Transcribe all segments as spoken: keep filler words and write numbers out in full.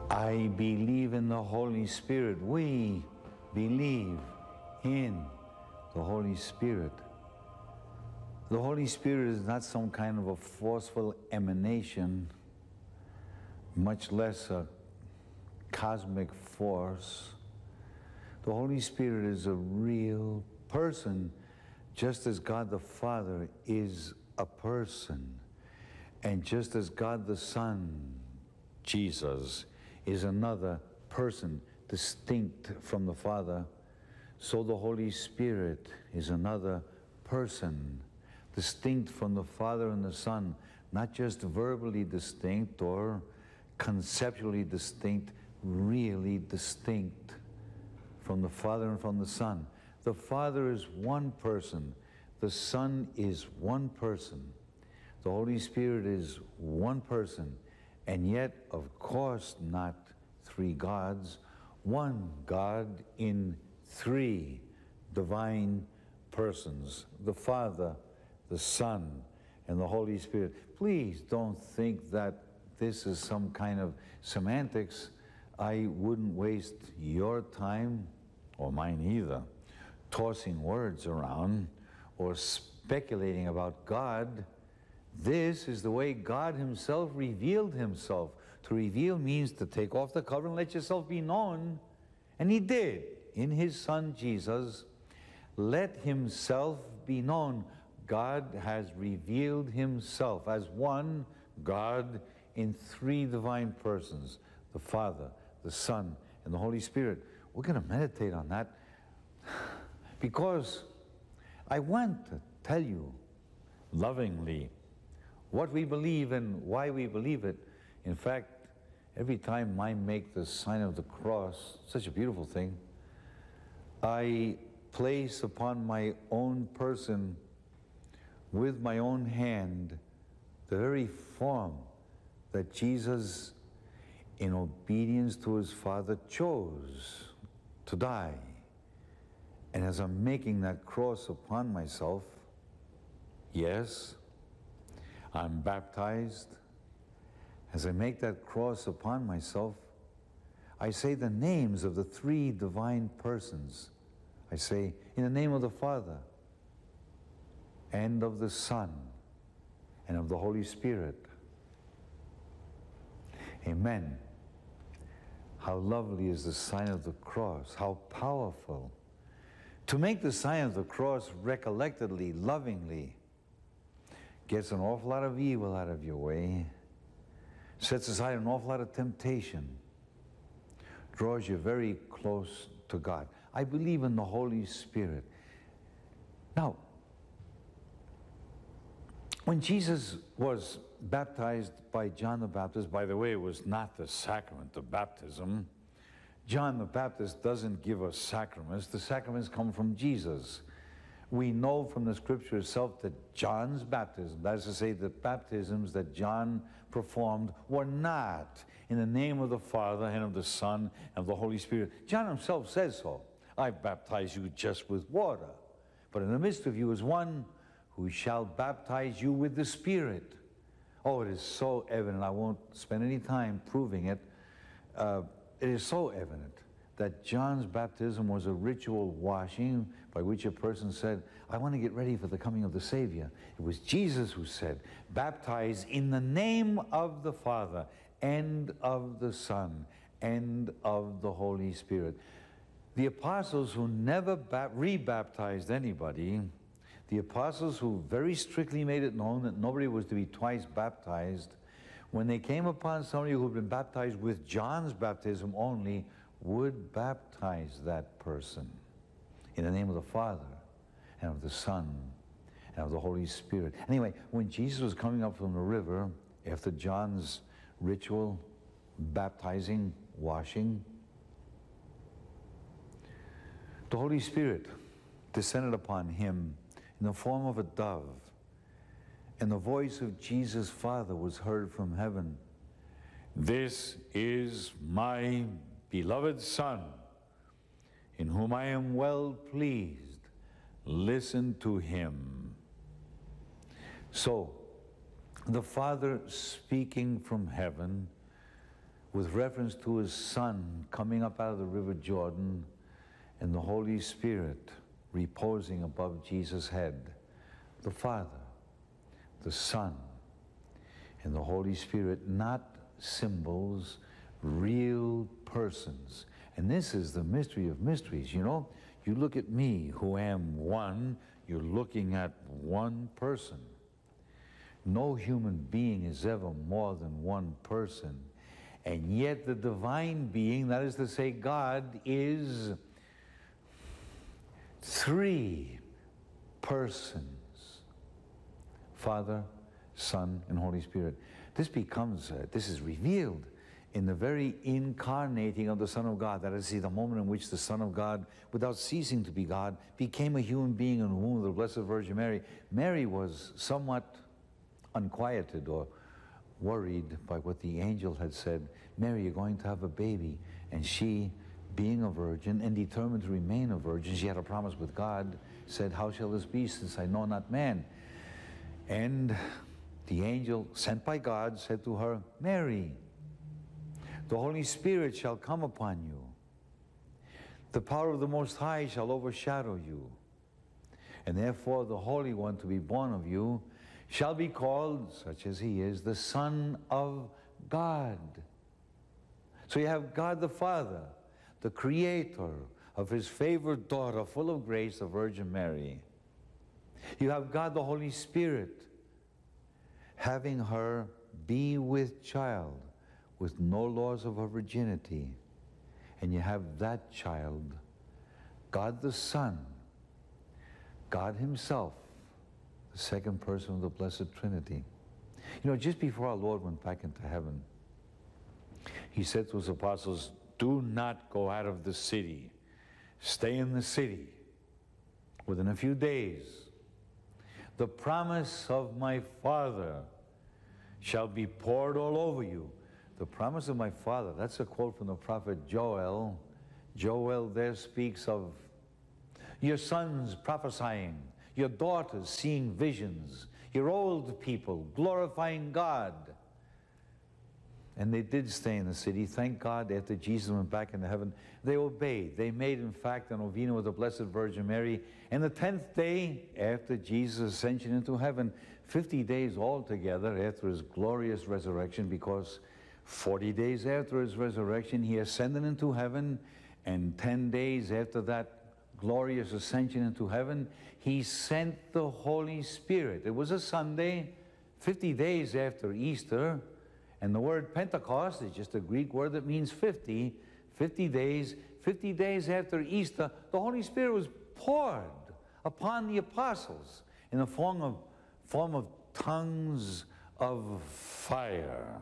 I believe in the Holy Spirit. We believe in the Holy Spirit. The Holy Spirit is not some kind of a forceful emanation, much less a cosmic force. The Holy Spirit is a real person, just as God the Father is a person, and just as God the Son, Jesus, is another person distinct from the Father, so the Holy Spirit is another person distinct from the Father and the Son, not just verbally distinct or conceptually distinct, really distinct from the Father and from the Son. The Father is one person. The Son is one person. The Holy Spirit is one person. And yet, of course, not three gods. One God in three divine persons. The Father, the Son, and the Holy Spirit. Please don't think that this is some kind of semantics. I wouldn't waste your time, or mine either, tossing words around or speculating about God. This is the way God himself revealed himself. To reveal means to take off the cover and let yourself be known. And he did in his Son Jesus. Let himself be known. God has revealed himself as one God in three divine persons, the Father, the Son, and the Holy Spirit. We're going to meditate on that because I want to tell you lovingly what we believe and why we believe it. In fact, every time I make the sign of the cross, such a beautiful thing, I place upon my own person with my own hand the very form that Jesus, in obedience to his Father, chose to die. And as I'm making that cross upon myself, yes, I'm baptized. As I make that cross upon myself, I say the names of the three divine persons. I say, in the name of the Father, and of the Son, and of the Holy Spirit. Amen. How lovely is the sign of the cross, how powerful. To make the sign of the cross recollectedly, lovingly, gets an awful lot of evil out of your way, sets aside an awful lot of temptation, draws you very close to God. I believe in the Holy Spirit. Now, when Jesus was baptized by John the Baptist, by the way, it was not the sacrament of baptism. John the Baptist doesn't give us sacraments. The sacraments come from Jesus. We know from the scripture itself that John's baptism, that is to say, the baptisms that John performed were not in the name of the Father and of the Son and of the Holy Spirit. John himself says so. I baptize you just with water, but in the midst of you is one who shall baptize you with the Spirit. Oh, it is so evident. I won't spend any time proving it. Uh, it is so evident that John's baptism was a ritual washing by which a person said, I want to get ready for the coming of the Savior. It was Jesus who said, baptize in the name of the Father and of the Son and of the Holy Spirit. The apostles who never re-baptized anybody, the apostles who very strictly made it known that nobody was to be twice baptized, when they came upon somebody who had been baptized with John's baptism only, would baptize that person in the name of the Father and of the Son and of the Holy Spirit. Anyway, when Jesus was coming up from the river after John's ritual baptizing, washing, the Holy Spirit descended upon him in the form of a dove, and the voice of Jesus' Father was heard from heaven. This is my beloved Son, in whom I am well pleased. Listen to him. So, the Father speaking from heaven with reference to his Son coming up out of the River Jordan and the Holy Spirit reposing above Jesus' head. The Father, the Son, and the Holy Spirit, not symbols, real persons. And this is the mystery of mysteries. You know, you look at me, who am one, you're looking at one person. No human being is ever more than one person. And yet the divine being, that is to say God, is three persons. Father, Son, and Holy Spirit. This becomes, uh, this is revealed in the very incarnating of the Son of God. That is, the moment in which the Son of God, without ceasing to be God, became a human being in the womb of the Blessed Virgin Mary. Mary was somewhat unquieted or worried by what the angel had said. Mary, you're going to have a baby. And she, being a virgin and determined to remain a virgin, she had a promise with God, said, how shall this be, since I know not man? And the angel sent by God said to her, Mary, the Holy Spirit shall come upon you. The power of the Most High shall overshadow you. And therefore the Holy One to be born of you shall be called, such as he is, the Son of God. So you have God the Father, the Creator of his favored daughter, full of grace, the Virgin Mary. You have God the Holy Spirit, having her be with child, with no laws of her virginity. And you have that child, God the Son, God himself, the second person of the Blessed Trinity. You know, just before our Lord went back into heaven, he said to his apostles, do not go out of the city. Stay in the city. Within a few days, the promise of my Father shall be poured all over you. The promise of my Father, that's a quote from the prophet Joel. Joel there speaks of your sons prophesying, your daughters seeing visions, your old people glorifying God. And they did stay in the city. Thank God, after Jesus went back into heaven, they obeyed. They made, in fact, a novena with the Blessed Virgin Mary. And the tenth day after Jesus' ascension into heaven, fifty days altogether after his glorious resurrection, because forty days after his resurrection, he ascended into heaven, and ten days after that glorious ascension into heaven, he sent the Holy Spirit. It was a Sunday, fifty days after Easter, and the word Pentecost is just a Greek word that means fifty. fifty days, fifty days after Easter, the Holy Spirit was poured upon the apostles in the form of, form of tongues of fire.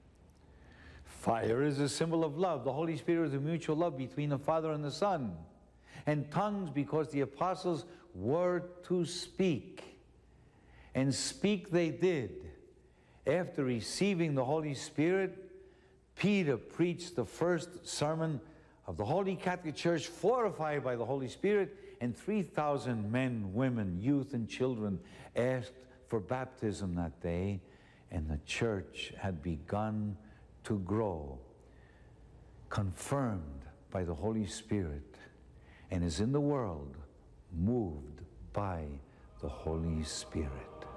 Fire is a symbol of love. The Holy Spirit is a mutual love between the Father and the Son. And tongues, because the apostles were to speak. And speak they did. After receiving the Holy Spirit, Peter preached the first sermon of the Holy Catholic Church, fortified by the Holy Spirit, and three thousand men, women, youth, and children asked for baptism that day, and the church had begun to grow, confirmed by the Holy Spirit, and is in the world moved by the Holy Spirit.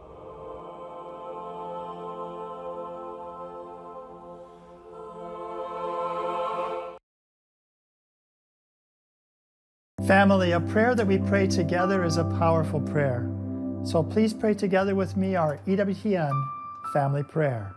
Family, a prayer that we pray together is a powerful prayer. So please pray together with me our E W T N family prayer.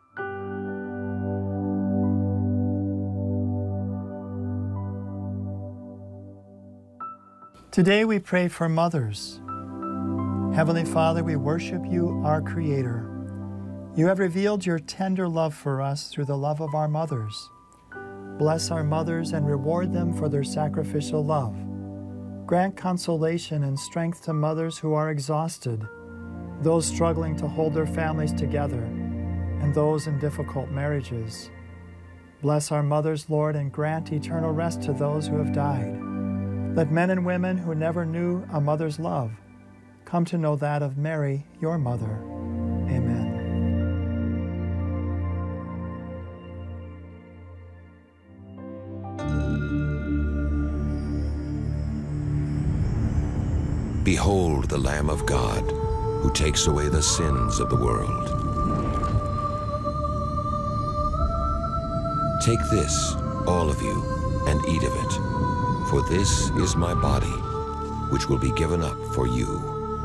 Today we pray for mothers. Heavenly Father, we worship you, our Creator. You have revealed your tender love for us through the love of our mothers. Bless our mothers and reward them for their sacrificial love. Grant consolation and strength to mothers who are exhausted, those struggling to hold their families together, and those in difficult marriages. Bless our mothers, Lord, and grant eternal rest to those who have died. Let men and women who never knew a mother's love come to know that of Mary, your mother. Amen. Behold the Lamb of God, who takes away the sins of the world. Take this, all of you, and eat of it, for this is my body, which will be given up for you.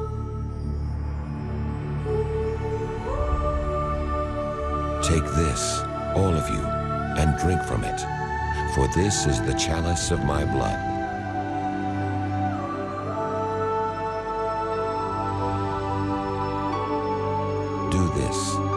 Take this, all of you, and drink from it, for this is the chalice of my blood. Do this